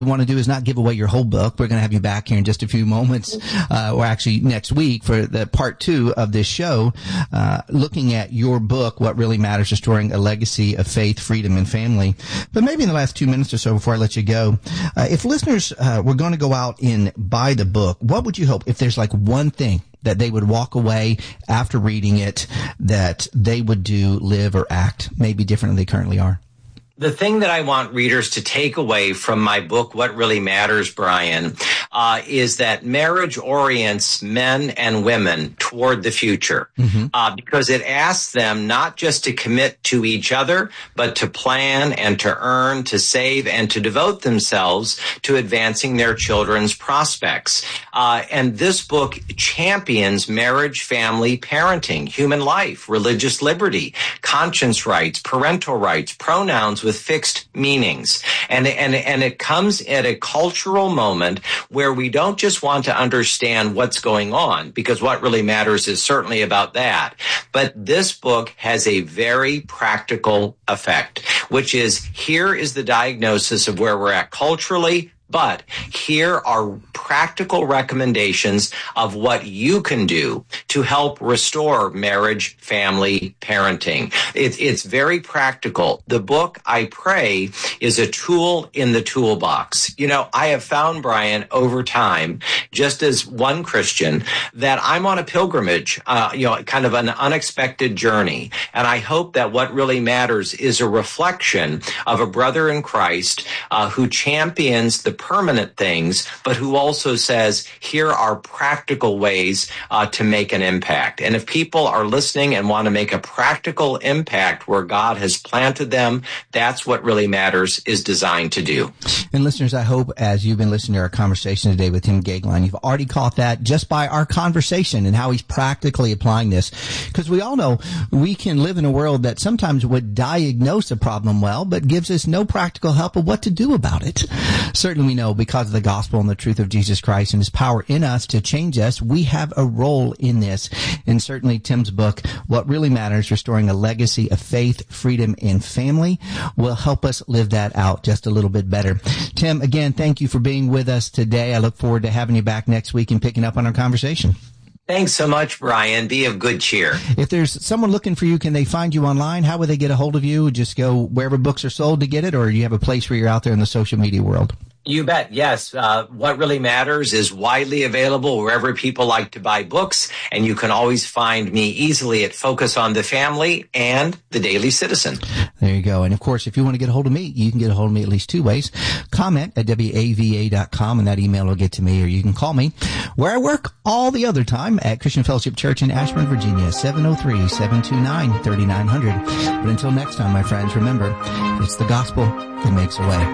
we want to do is not give away your whole book. We're going to have you back here in just a few moments, or actually next week for the part 2 of this show, looking at your book, What Really Matters, Restoring a Legacy of Faith, Freedom, and Family. But maybe in the last 2 minutes or so before I let you go, if listeners were going to go out and buy the book, what would you hope if there's like one thing that they would walk away after reading it that they would do, live, or act maybe different than they currently are? The thing that I want readers to take away from my book, What Really Matters, Brian, is that marriage orients men and women toward the future, because it asks them not just to commit to each other, but to plan and to earn, to save, and to devote themselves to advancing their children's prospects. And this book champions marriage, family, parenting, human life, religious liberty, conscience rights, parental rights, pronouns with fixed meanings. And it comes at a cultural moment where we don't just want to understand what's going on, because what really matters is certainly about that. But this book has a very practical effect, which is here is the diagnosis of where we're at culturally, but here are practical recommendations of what you can do to help restore marriage, family, parenting. It's very practical. The book, I pray, is a tool in the toolbox. You know, I have found, Brian, over time, just as one Christian, that I'm on a pilgrimage, kind of an unexpected journey. And I hope that what really matters is a reflection of a brother in Christ who champions the permanent things, but who also says, here are practical ways to make an impact. And if people are listening and want to make a practical impact where God has planted them, that's what really matters is designed to do. And listeners, I hope as you've been listening to our conversation today with Tim Goeglein, you've already caught that just by our conversation and how he's practically applying this. Because we all know we can live in a world that sometimes would diagnose a problem well, but gives us no practical help of what to do about it. Certainly we know because of the gospel and the truth of Jesus Christ and his power in us to change us, we have a role in this. And certainly Tim's book, What Really Matters, Restoring a Legacy of Faith, Freedom, and Family, will help us live that out just a little bit better. Tim, again, thank you for being with us today. I look forward to having you back next week and picking up on our conversation. Thanks so much, Brian. Be of good cheer. If there's someone looking for you, can they find you online? How would they get a hold of you? Just go wherever books are sold to get it, or do you have a place where you're out there in the social media world? You bet. Yes. What Really Matters is widely available wherever people like to buy books. And you can always find me easily at Focus on the Family and The Daily Citizen. There you go. And of course, if you want to get a hold of me, you can get a hold of me at least 2 ways. Comment at WAVA.com and that email will get to me, or you can call me where I work all the other time at Christian Fellowship Church in Ashburn, Virginia, 703-729-3900. But until next time, my friends, remember, it's the gospel that makes a way.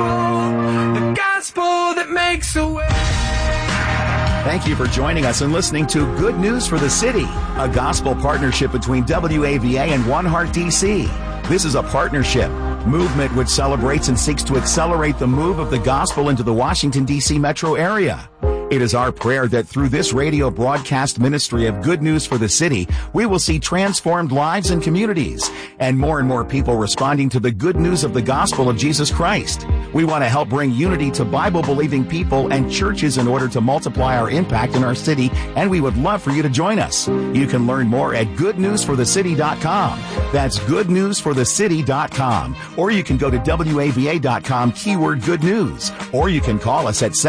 The gospel that makes a way. Thank you for joining us and listening to Good News for the City, a gospel partnership between WAVA and One Heart DC. This is a partnership movement which celebrates and seeks to accelerate the move of the gospel into the Washington, D.C. metro area. It is our prayer that through this radio broadcast ministry of Good News for the City, we will see transformed lives and communities, and more people responding to the good news of the gospel of Jesus Christ. We want to help bring unity to Bible-believing people and churches in order to multiply our impact in our city, and we would love for you to join us. You can learn more at goodnewsforthecity.com. That's goodnewsforthecity.com. Or you can go to WAVA.com, keyword good news. Or you can call us at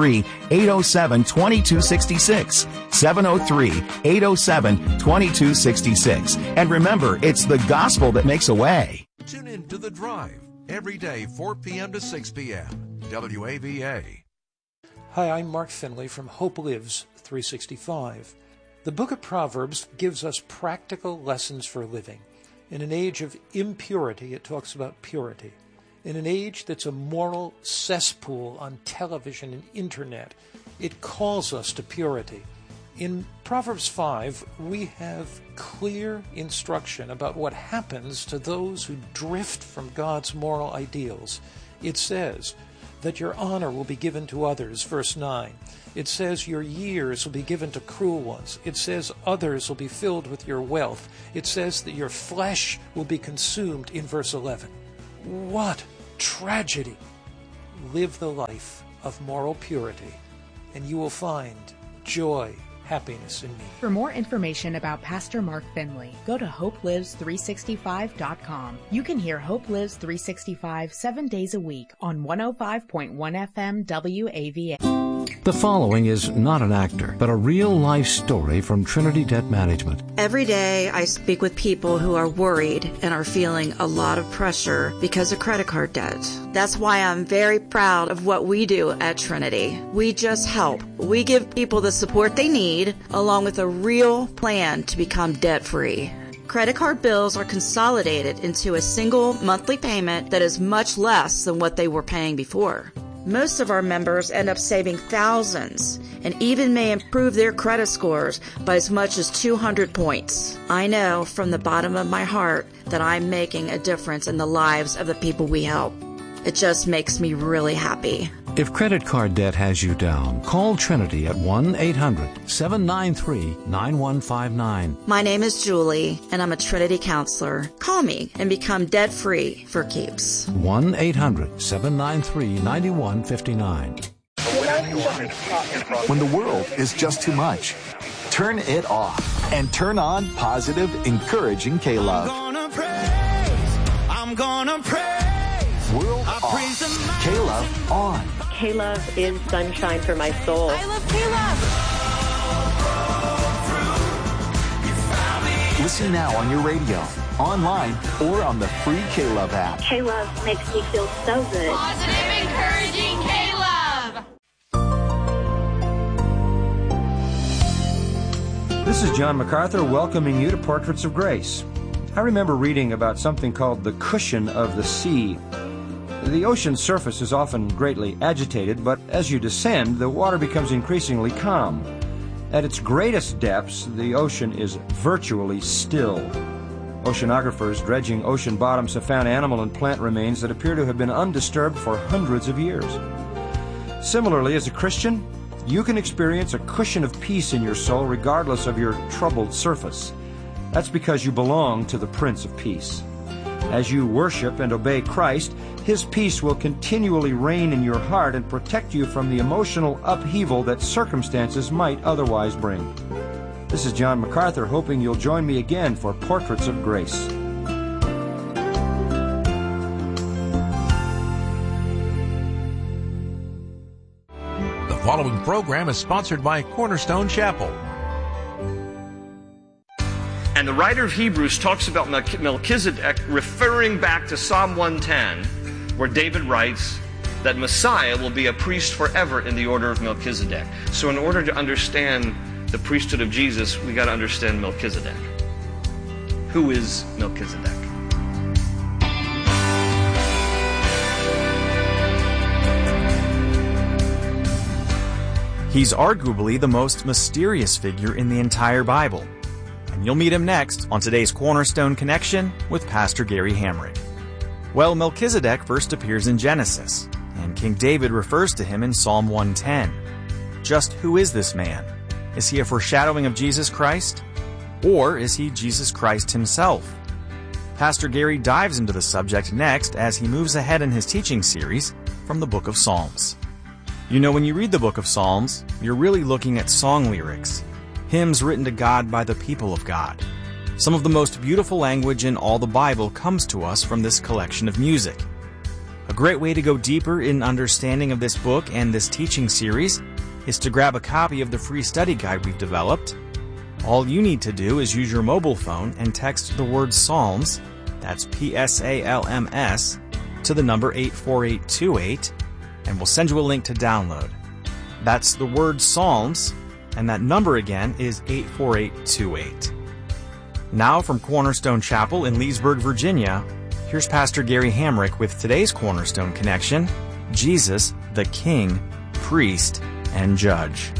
703-807-2266. 703-807-2266. And remember, it's the gospel that makes a way. Tune in to The Drive every day, 4 p.m. to 6 p.m. WAVA. Hi, I'm Mark Finley from Hope Lives 365. The book of Proverbs gives us practical lessons for living. In an age of impurity, it talks about purity. In an age that's a moral cesspool on television and internet, it calls us to purity. In Proverbs 5, we have clear instruction about what happens to those who drift from God's moral ideals. It says that your honor will be given to others, verse 9. It says your years will be given to cruel ones. It says others will be filled with your wealth. It says that your flesh will be consumed in verse 11. What tragedy! live the life of moral purity, and you will find joy, happiness in me. For more information about Pastor Mark Finley, go to HopeLives365.com. You can hear Hope Lives 365 7 days a week on 105.1 FM WAVA. The following is not an actor, but a real-life story from Trinity Debt Management. Every day I speak with people who are worried and are feeling a lot of pressure because of credit card debt. That's why I'm very proud of what we do at Trinity. We just help. We give people the support they need, along with a real plan to become debt-free. Credit card bills are consolidated into a single monthly payment that is much less than what they were paying before. Most of our members end up saving thousands and even may improve their credit scores by as much as 200 points. I know from the bottom of my heart that I'm making a difference in the lives of the people we help. It just makes me really happy. If credit card debt has you down, call Trinity at 1-800-793-9159. My name is Julie, and I'm a Trinity counselor. Call me and become debt-free for keeps. 1-800-793-9159. When the world is just too much, turn it off and turn on positive, encouraging K-Love. I'm gonna praise. World off. K-Love on. K-Love is sunshine for my soul. I love K-Love. Listen now on your radio, online, or on the free K-Love app. K-Love makes me feel so good. Positive, encouraging K-Love. This is John MacArthur welcoming you to Portraits of Grace. I remember reading about something called the cushion of the sea. The ocean's surface is often greatly agitated, but as you descend, the water becomes increasingly calm. At its greatest depths, the ocean is virtually still. Oceanographers dredging ocean bottoms have found animal and plant remains that appear to have been undisturbed for hundreds of years. Similarly, as a Christian, you can experience a cushion of peace in your soul regardless of your troubled surface. That's because you belong to the Prince of Peace. As you worship and obey Christ, His peace will continually reign in your heart and protect you from the emotional upheaval that circumstances might otherwise bring. This is John MacArthur, hoping you'll join me again for Portraits of Grace. The following program is sponsored by Cornerstone Chapel. And the writer of Hebrews talks about Melchizedek referring back to Psalm 110, where David writes that Messiah will be a priest forever in the order of Melchizedek. So in order to understand the priesthood of Jesus, we got to understand Melchizedek. Who is Melchizedek? He's arguably the most mysterious figure in the entire Bible. And you'll meet him next on today's Cornerstone Connection with Pastor Gary Hamrick. Well, Melchizedek first appears in Genesis, and King David refers to him in Psalm 110. Just who is this man? Is he a foreshadowing of Jesus Christ? Or is he Jesus Christ himself? Pastor Gary dives into the subject next as he moves ahead in his teaching series from the Book of Psalms. You know, when you read the Book of Psalms, you're really looking at song lyrics, hymns written to God by the people of God. Some of the most beautiful language in all the Bible comes to us from this collection of music. A great way to go deeper in understanding of this book and this teaching series is to grab a copy of the free study guide we've developed. All you need to do is use your mobile phone and text the word Psalms, that's P-S-A-L-M-S, to the number 84828, and we'll send you a link to download. That's the word Psalms, and that number again is 84828. Now from Cornerstone Chapel in Leesburg, Virginia, here's Pastor Gary Hamrick with today's Cornerstone Connection, Jesus, the King, Priest, and Judge.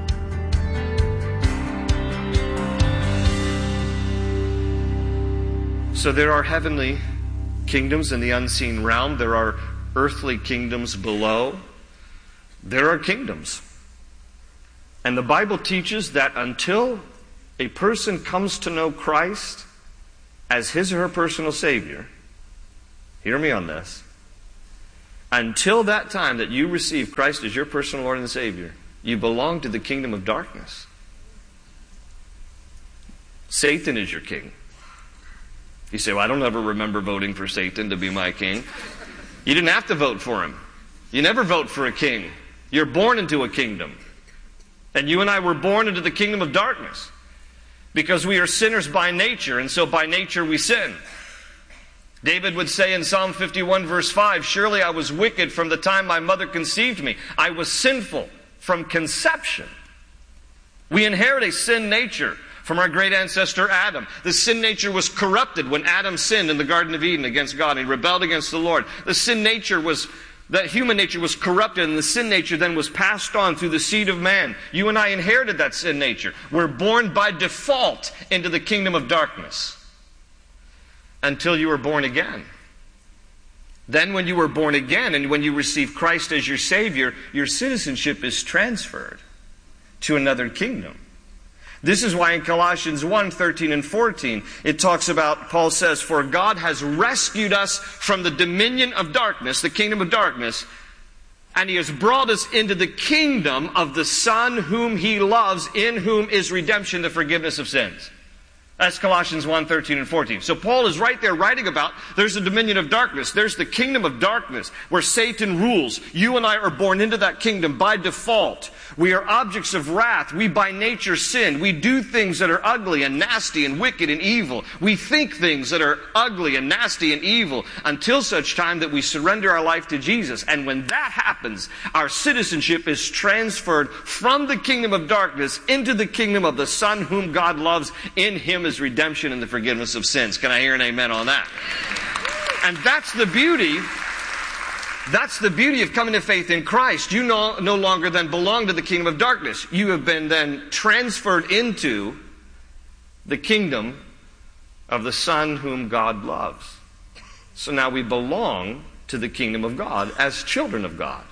So there are heavenly kingdoms in the unseen realm. There are earthly kingdoms below. There are kingdoms. And the Bible teaches that until a person comes to know Christ as his or her personal Savior, hear me on this, Until that time that you receive Christ as your personal Lord and Savior, you belong to the kingdom of darkness. Satan is your king. You say, well, I don't ever remember voting for Satan to be my king. You didn't have to vote for him. You never vote for a king. You're born into a kingdom. And you and I were born into the kingdom of darkness because we are sinners by nature, and so by nature we sin. David would say in Psalm 51 verse 5, surely I was wicked from the time my mother conceived me. I was sinful from conception. We inherit a sin nature from our great ancestor Adam. The sin nature was corrupted when Adam sinned in the Garden of Eden against God. He rebelled against the Lord. The sin nature was, that human nature was corrupted, and the sin nature then was passed on through the seed of man. You and I inherited that sin nature. We're born by default into the kingdom of darkness until you were born again. Then when you were born again and when you receive Christ as your Savior, your citizenship is transferred to another kingdom. This is why in Colossians 1, 13 and 14, it talks about, Paul says, for God has rescued us from the dominion of darkness, the kingdom of darkness, and He has brought us into the kingdom of the Son whom He loves, in whom is redemption, the forgiveness of sins. That's Colossians 1, 13 and 14. So Paul is right there writing about there's a dominion of darkness. There's the kingdom of darkness where Satan rules. You and I are born into that kingdom by default. We are objects of wrath. We by nature sin. We do things that are ugly and nasty and wicked and evil. We think things that are ugly and nasty and evil until such time that we surrender our life to Jesus. And when that happens, our citizenship is transferred from the kingdom of darkness into the kingdom of the Son whom God loves. In Him is redemption and the forgiveness of sins. Can I hear an amen on that? And that's the beauty. That's the beauty of coming to faith in Christ. You no longer then belong to the kingdom of darkness. You have been then transferred into the kingdom of the Son whom God loves. So now we belong to the kingdom of God as children of God.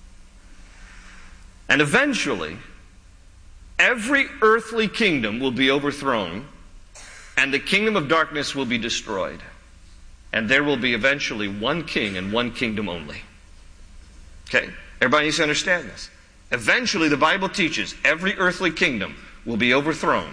And eventually, every earthly kingdom will be overthrown, and the kingdom of darkness will be destroyed. And there will be eventually one king and one kingdom only. Okay? Everybody needs to understand this. Eventually, the Bible teaches every earthly kingdom will be overthrown.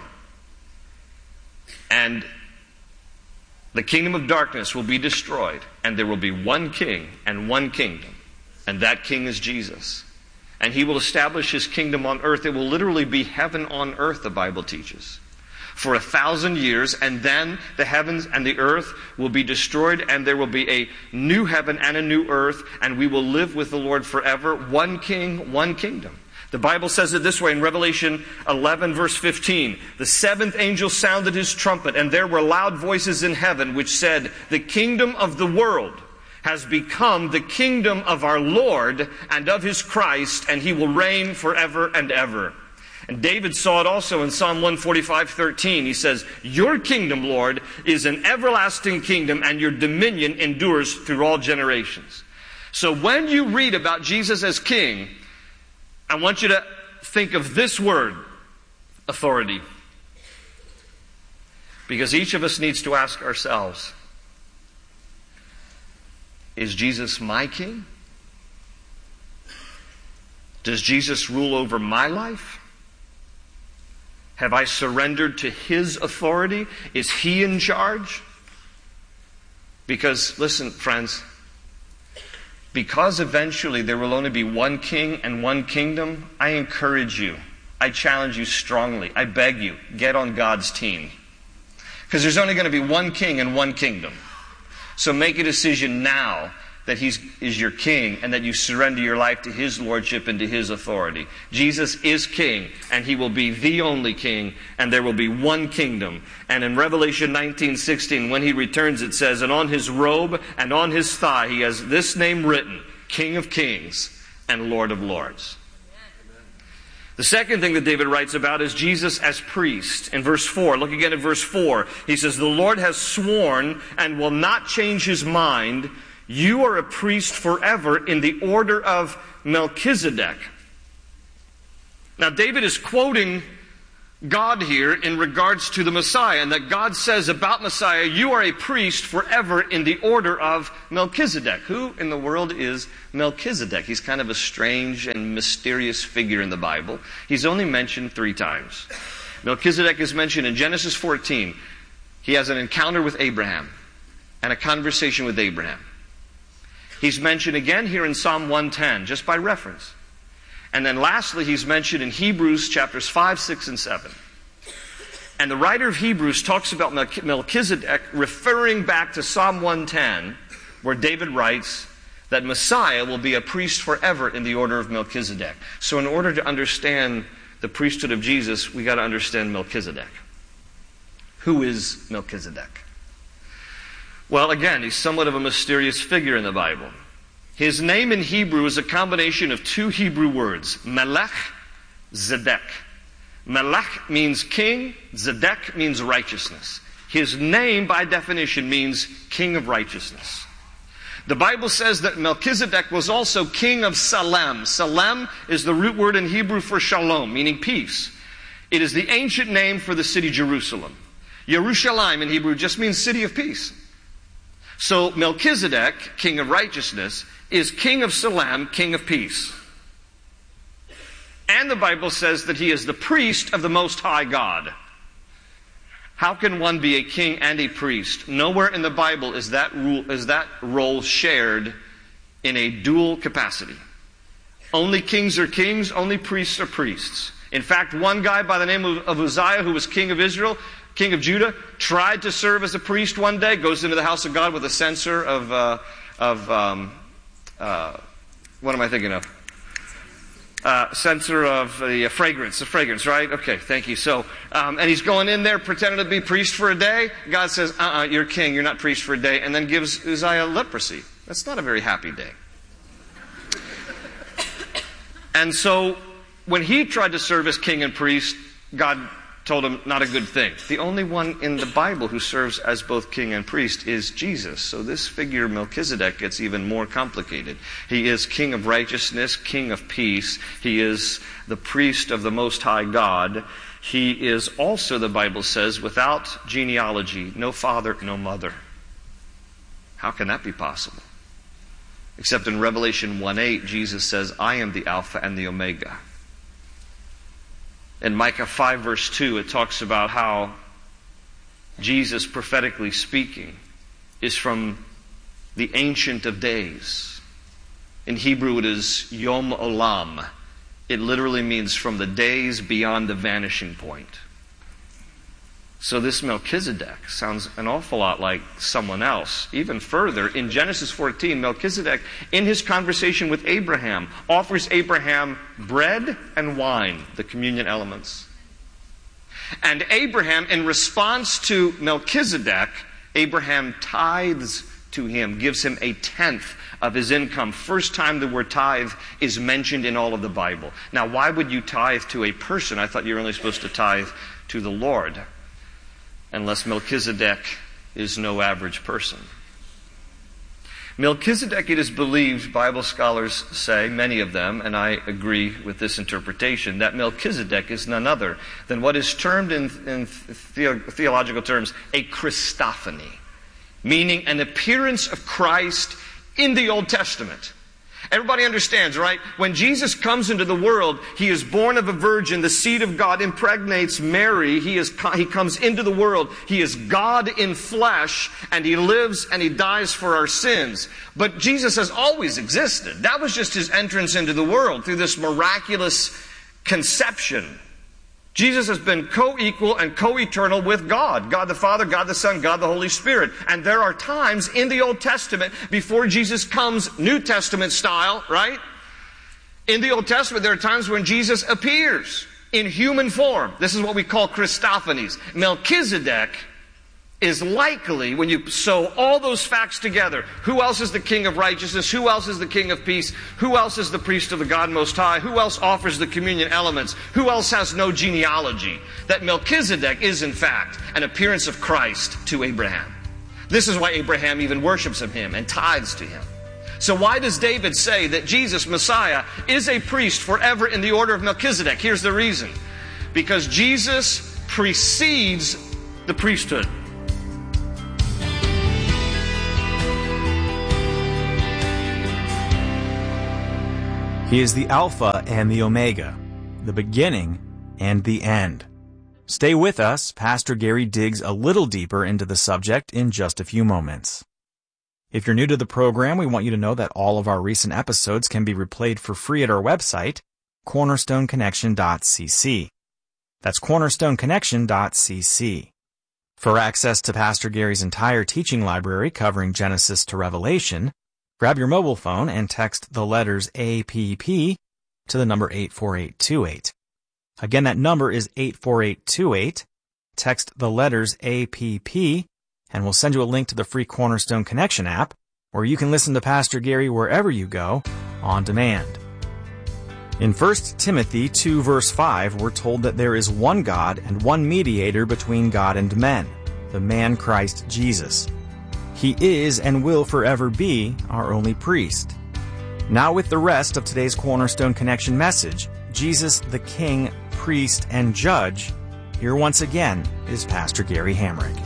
And the kingdom of darkness will be destroyed. And there will be one king and one kingdom. And that king is Jesus. And He will establish His kingdom on earth. It will literally be heaven on earth, the Bible teaches, for 1,000 years, and then the heavens and the earth will be destroyed, and there will be a new heaven and a new earth, and we will live with the Lord forever. One king, one kingdom. The Bible says it this way in Revelation 11, verse 15. The seventh angel sounded his trumpet, and there were loud voices in heaven which said, the kingdom of the world has become the kingdom of our Lord and of His Christ, and He will reign forever and ever. And David saw it also in Psalm 145:13. He says, your kingdom, Lord, is an everlasting kingdom, and your dominion endures through all generations. So when you read about Jesus as king, I want you to think of this word, authority. Because each of us needs to ask ourselves, is Jesus my king? Does Jesus rule over my life? Have I surrendered to His authority? Is He in charge? Because, listen, friends, because eventually there will only be one king and one kingdom, I encourage you, I challenge you strongly, I beg you, get on God's team. Because there's only going to be one king and one kingdom. So make a decision now that He is your king and that you surrender your life to His lordship and to His authority. Jesus is king, and He will be the only king, and there will be one kingdom. And in Revelation 19:16, when He returns, it says, and on His robe and on His thigh He has this name written, King of Kings and Lord of Lords. The second thing that David writes about is Jesus as priest. In verse 4, look again at verse 4. He says, the Lord has sworn and will not change His mind. You are a priest forever in the order of Melchizedek. Now, David is quoting God here in regards to the Messiah, and that God says about Messiah, you are a priest forever in the order of Melchizedek. Who in the world is Melchizedek? He's kind of a strange and mysterious figure in the Bible. He's only mentioned 3 times. Melchizedek is mentioned in Genesis 14. He has an encounter with Abraham and a conversation with Abraham. He's mentioned again here in Psalm 110, just by reference. And then lastly, he's mentioned in Hebrews chapters 5, 6, and 7. And the writer of Hebrews talks about Melchizedek referring back to Psalm 110, where David writes that Messiah will be a priest forever in the order of Melchizedek. So in order to understand the priesthood of Jesus, we got to understand Melchizedek. Who is Melchizedek? Well, again, he's somewhat of a mysterious figure in the Bible. His name in Hebrew is a combination of 2 Hebrew words, Melech, Zedek. Melech means king, Zedek means righteousness. His name, by definition, means king of righteousness. The Bible says that Melchizedek was also king of Salem. Salem is the root word in Hebrew for shalom, meaning peace. It is the ancient name for the city Jerusalem. Yerushalayim in Hebrew just means city of peace. So Melchizedek, king of righteousness, is king of Salem, king of peace. And the Bible says that he is the priest of the Most High God. How can one be a king and a priest? Nowhere in the Bible is that role shared in a dual capacity. Only kings are kings, only priests are priests. In fact, one guy by the name of Uzziah, who was king of Israel, king of Judah, tried to serve as a priest one day, goes into the house of God with a censer what am I thinking of? Censer of the fragrance, right? Okay, thank you. So, and he's going in there pretending to be priest for a day. God says, you're king, you're not priest for a day, and then gives Uzziah leprosy. That's not a very happy day. And so, when he tried to serve as king and priest, God told him not a good thing. The only one in the Bible who serves as both king and priest is Jesus. So this figure, Melchizedek, gets even more complicated. He is king of righteousness, king of peace. He is the priest of the Most High God. He is also, the Bible says, without genealogy, no father, no mother. How can that be possible? Except in Revelation 1:8, Jesus says, I am the Alpha and the Omega. In Micah 5 verse 2, it talks about how Jesus, prophetically speaking, is from the Ancient of Days. In Hebrew it is Yom Olam. It literally means from the days beyond the vanishing point. So this Melchizedek sounds an awful lot like someone else. Even further, in Genesis 14, Melchizedek, in his conversation with Abraham, offers Abraham bread and wine, the communion elements. And Abraham, in response to Melchizedek, Abraham tithes to him, gives him a tenth of his income. First time the word tithe is mentioned in all of the Bible. Now, why would you tithe to a person? I thought you were only supposed to tithe to the Lord. Unless Melchizedek is no average person. Melchizedek, it is believed, Bible scholars say, many of them, and I agree with this interpretation, that Melchizedek is none other than what is termed in theological terms a Christophany, meaning an appearance of Christ in the Old Testament. Everybody understands, right? When Jesus comes into the world, he is born of a virgin. The seed of God impregnates Mary. He comes into the world. He is God in flesh, and he lives and he dies for our sins. But Jesus has always existed. That was just his entrance into the world through this miraculous conception. Jesus has been co-equal and co-eternal with God. God the Father, God the Son, God the Holy Spirit. And there are times in the Old Testament, before Jesus comes New Testament style, right? In the Old Testament, there are times when Jesus appears in human form. This is what we call Christophanies. Melchizedek is likely, when you sew all those facts together, who else is the king of righteousness? Who else is the king of peace? Who else is the priest of the God Most High? Who else offers the communion elements? Who else has no genealogy? That Melchizedek is, in fact, an appearance of Christ to Abraham. This is why Abraham even worships him and tithes to him. So why does David say that Jesus, Messiah, is a priest forever in the order of Melchizedek? Here's the reason. because Jesus precedes the priesthood. He is the Alpha and the Omega, the beginning and the end. Stay with us. Pastor Gary digs a little deeper into the subject in just a few moments. If you're new to the program, we want you to know that all of our recent episodes can be replayed for free at our website, cornerstoneconnection.cc. That's cornerstoneconnection.cc. For access to Pastor Gary's entire teaching library covering Genesis to Revelation, grab your mobile phone and text the letters APP to the number 84828. Again, that number is 84828. Text the letters APP, and we'll send you a link to the free Cornerstone Connection app, where you can listen to Pastor Gary wherever you go, on demand. In 1 Timothy 2 verse 5, we're told that there is one God and one mediator between God and men, the man Christ Jesus. He is and will forever be our only priest. Now with the rest of today's Cornerstone Connection message, Jesus the King, Priest, and Judge, here once again is Pastor Gary Hamrick.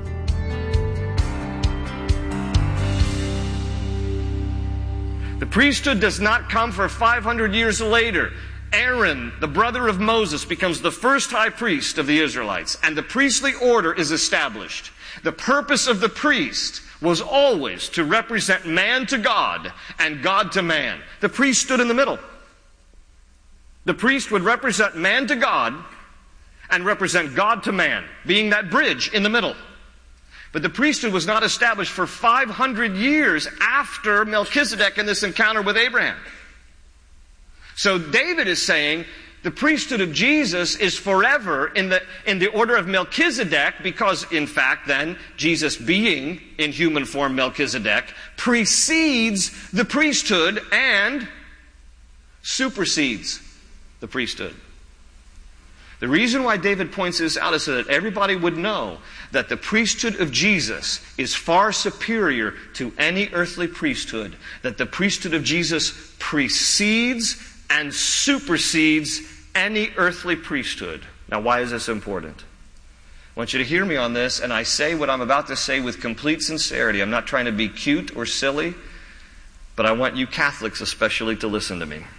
The priesthood does not come for 500 years later. Aaron, the brother of Moses, becomes the first high priest of the Israelites, and the priestly order is established. The purpose of the priest was always to represent man to God and God to man. The priest stood in the middle. The priest would represent man to God and represent God to man, being that bridge in the middle. But the priesthood was not established for 500 years after Melchizedek and this encounter with Abraham. So David is saying the priesthood of Jesus is forever in the order of Melchizedek, because in fact then Jesus, being in human form Melchizedek, precedes the priesthood and supersedes the priesthood. The reason why David points this out is so that everybody would know that the priesthood of Jesus is far superior to any earthly priesthood, that the priesthood of Jesus precedes and supersedes any earthly priesthood. Now, why is this important? I want you to hear me on this, and I say what I'm about to say with complete sincerity. I'm not trying to be cute or silly, but I want you Catholics especially to listen to me.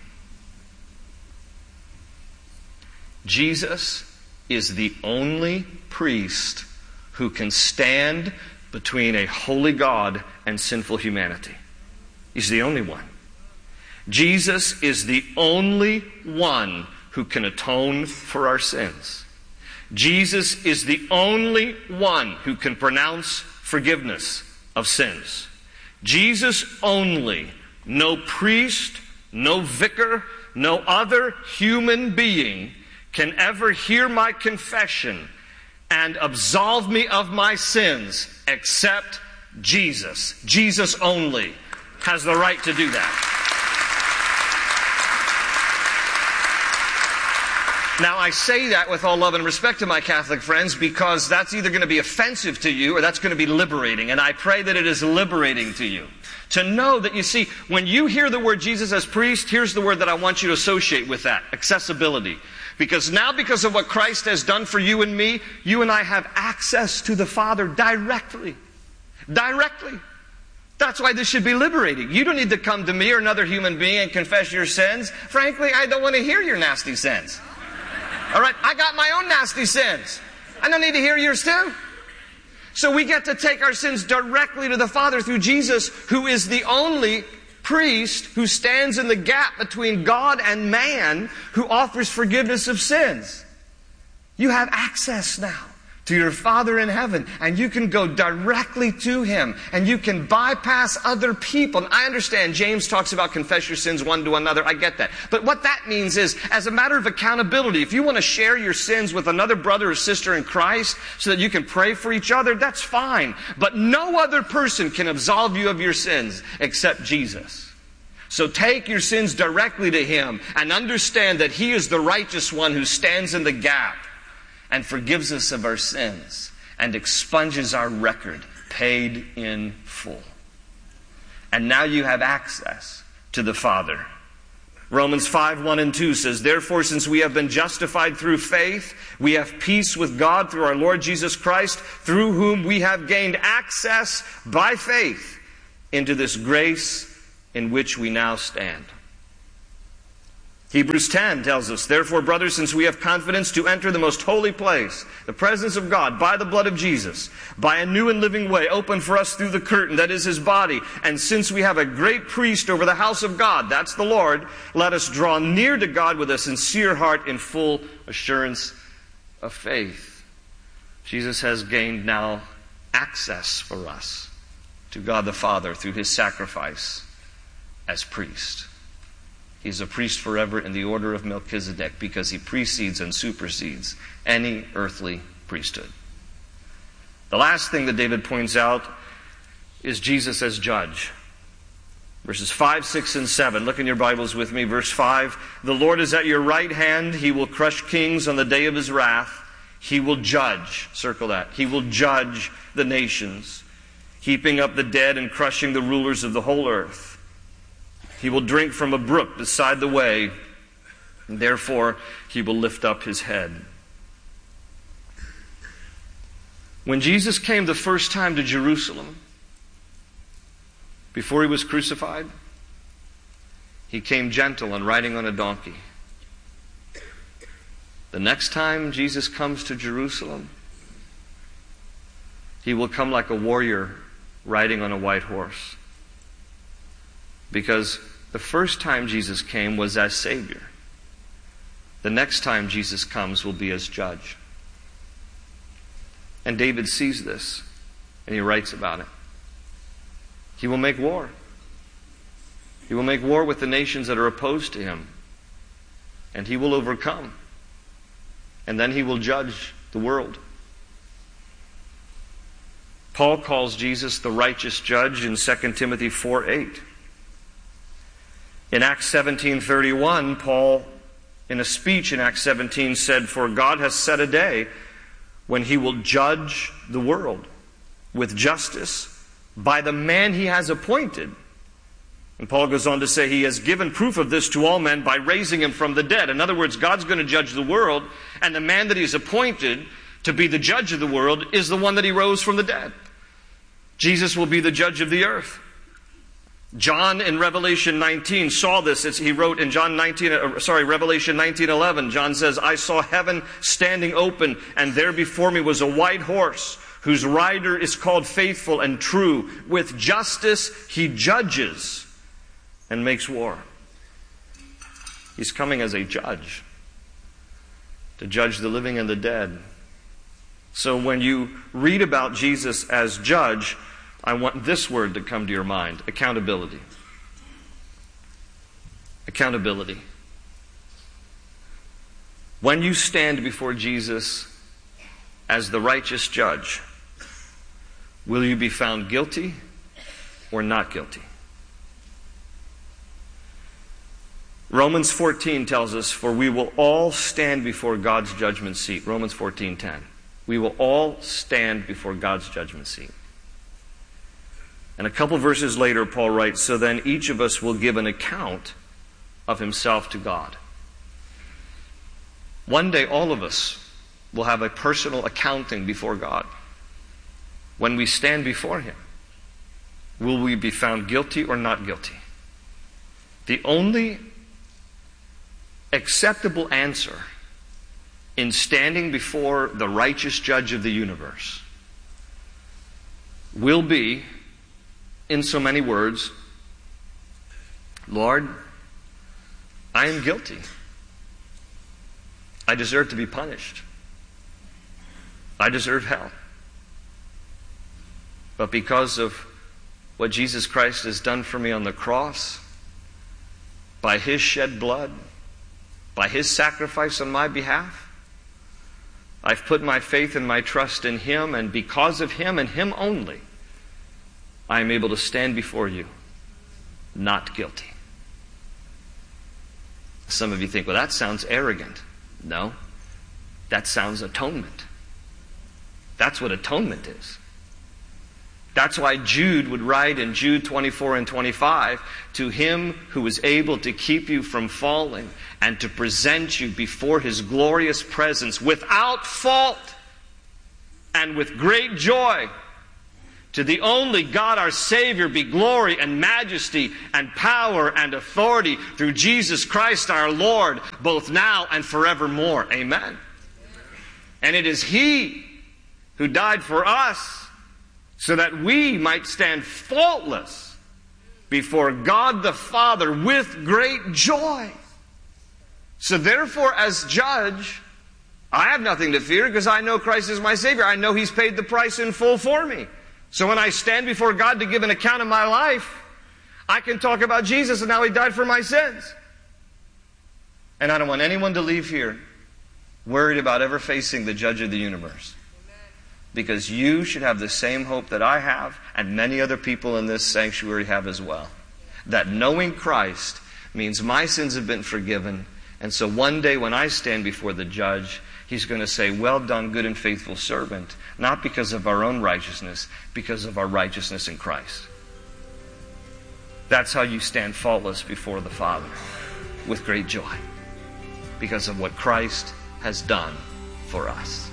Jesus is the only priest who can stand between a holy God and sinful humanity. He's the only one. Jesus is the only one who can atone for our sins. Jesus is the only one who can pronounce forgiveness of sins. Jesus only. No priest, no vicar, no other human being can ever hear my confession and absolve me of my sins except Jesus. Jesus only has the right to do that. Now, I say that with all love and respect to my Catholic friends, because that's either going to be offensive to you or that's going to be liberating. And I pray that it is liberating to you. To know that, you see, when you hear the word Jesus as priest, here's the word that I want you to associate with that: accessibility. Because now, because of what Christ has done for you and me, you and I have access to the Father directly. Directly. That's why this should be liberating. You don't need to come to me or another human being and confess your sins. Frankly, I don't want to hear your nasty sins. All right, I got my own nasty sins. I don't need to hear yours too. So we get to take our sins directly to the Father through Jesus, who is the only priest who stands in the gap between God and man, who offers forgiveness of sins. You have access now to your Father in heaven, and you can go directly to Him, and you can bypass other people. And I understand James talks about confess your sins one to another. I get that. But what that means is, as a matter of accountability, if you want to share your sins with another brother or sister in Christ so that you can pray for each other, that's fine. But no other person can absolve you of your sins except Jesus. So take your sins directly to Him and understand that He is the righteous one who stands in the gap and forgives us of our sins and expunges our record, paid in full. And now you have access to the Father Romans 5:1 and 2 says, "Therefore, since we have been justified through faith, we have peace with God through our Lord Jesus Christ, through whom we have gained access by faith into this grace in which we now stand." Hebrews 10 tells us, "Therefore, brothers, since we have confidence to enter the most holy place, the presence of God, by the blood of Jesus, by a new and living way opened for us through the curtain, that is his body, and since we have a great priest over the house of God, that's the Lord, let us draw near to God with a sincere heart in full assurance of faith." Jesus has gained now access for us to God the Father through his sacrifice as priest. He's a priest forever in the order of Melchizedek because he precedes and supersedes any earthly priesthood. The last thing that David points out is Jesus as judge. Verses 5, 6, and 7. Look in your Bibles with me. Verse 5, "The Lord is at your right hand. He will crush kings on the day of his wrath. He will judge," circle that, "he will judge the nations, heaping up the dead and crushing the rulers of the whole earth. He will drink from a brook beside the way, and therefore he will lift up his head." When Jesus came the first time to Jerusalem, before he was crucified, he came gentle and riding on a donkey. The next time Jesus comes to Jerusalem, he will come like a warrior riding on a white horse. Because the first time Jesus came was as Savior. The next time Jesus comes will be as judge. And David sees this, and he writes about it. He will make war. He will make war with the nations that are opposed to him. And he will overcome. And then he will judge the world. Paul calls Jesus the righteous judge in 2 Timothy 4:8. In Acts 17:31, Paul, in a speech in Acts 17, said, "For God has set a day when he will judge the world with justice by the man he has appointed." And Paul goes on to say, "He has given proof of this to all men by raising him from the dead." In other words, God's going to judge the world, and the man that he's appointed to be the judge of the world is the one that he rose from the dead. Jesus will be the judge of the earth. John in Revelation 19 saw this. He wrote in Revelation 19:11, John says, "I saw heaven standing open, and there before me was a white horse, whose rider is called Faithful and True. With justice he judges and makes war." He's coming as a judge, to judge the living and the dead. So when you read about Jesus as judge, I want this word to come to your mind: accountability. Accountability. When you stand before Jesus as the righteous judge, will you be found guilty or not guilty? Romans 14 tells us, "For we will all stand before God's judgment seat." Romans 14:10. We will all stand before God's judgment seat. And a couple verses later, Paul writes, "So then each of us will give an account of himself to God." One day all of us will have a personal accounting before God. When we stand before him, will we be found guilty or not guilty? The only acceptable answer in standing before the righteous judge of the universe will be, in so many words, "Lord, I am guilty. I deserve to be punished. I deserve hell. But because of what Jesus Christ has done for me on the cross, by his shed blood, by his sacrifice on my behalf, I've put my faith and my trust in him, and because of him and him only, I am able to stand before you not guilty." Some of you think, well, that sounds arrogant. No, that sounds atonement. That's what atonement is. That's why Jude would write in Jude 24 and 25, to him who is able to keep you from falling and to present you before his glorious presence without fault and with great joy. To the only God our Savior be glory and majesty and power and authority through Jesus Christ our Lord, both now and forevermore. Amen. And it is He who died for us so that we might stand faultless before God the Father with great joy. So therefore, as judge, I have nothing to fear because I know Christ is my Savior. I know He's paid the price in full for me. So when I stand before God to give an account of my life, I can talk about Jesus and how He died for my sins. And I don't want anyone to leave here worried about ever facing the judge of the universe. Because you should have the same hope that I have and many other people in this sanctuary have as well. That knowing Christ means my sins have been forgiven. And so one day when I stand before the judge, He's going to say, well done, good and faithful servant. Not because of our own righteousness, because of our righteousness in Christ. That's how you stand faultless before the Father, with great joy. Because of what Christ has done for us.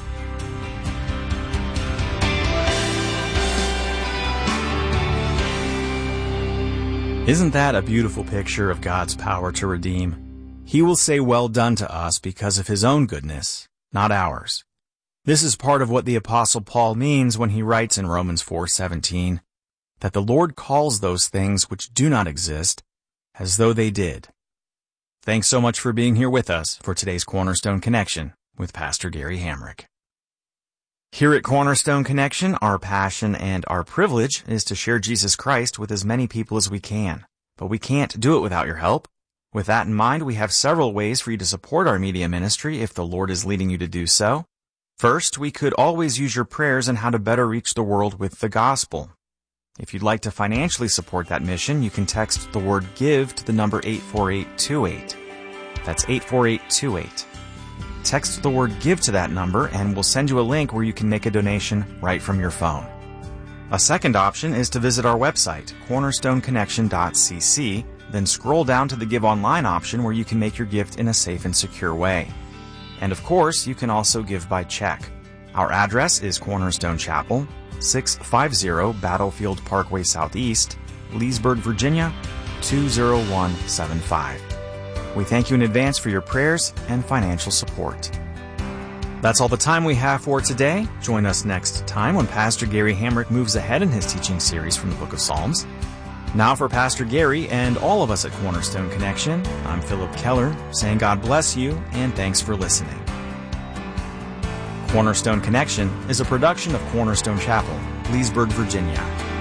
Isn't that a beautiful picture of God's power to redeem? He will say well done to us because of His own goodness, not ours. This is part of what the Apostle Paul means when he writes in Romans 4:17, that the Lord calls those things which do not exist as though they did. Thanks so much for being here with us for today's Cornerstone Connection with Pastor Gary Hamrick. Here at Cornerstone Connection, our passion and our privilege is to share Jesus Christ with as many people as we can. But we can't do it without your help. With that in mind, we have several ways for you to support our media ministry if the Lord is leading you to do so. First, we could always use your prayers on how to better reach the world with the gospel. If you'd like to financially support that mission, you can text the word GIVE to the number 84828. That's 84828. Text the word GIVE to that number and we'll send you a link where you can make a donation right from your phone. A second option is to visit our website, cornerstoneconnection.cc, then scroll down to the Give Online option where you can make your gift in a safe and secure way. And of course, you can also give by check. Our address is Cornerstone Chapel, 650 Battlefield Parkway Southeast, Leesburg, Virginia, 20175. We thank you in advance for your prayers and financial support. That's all the time we have for today. Join us next time when Pastor Gary Hamrick moves ahead in his teaching series from the Book of Psalms. Now for Pastor Gary and all of us at Cornerstone Connection, I'm Philip Keller, saying God bless you and thanks for listening. Cornerstone Connection is a production of Cornerstone Chapel, Leesburg, Virginia.